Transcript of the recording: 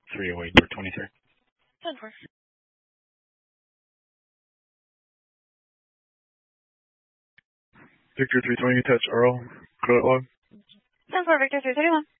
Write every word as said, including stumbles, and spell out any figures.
three oh eight for twenty-three. ten four. Victor three twenty, touch Earl, credit log. ten four, Victor three thirty-one.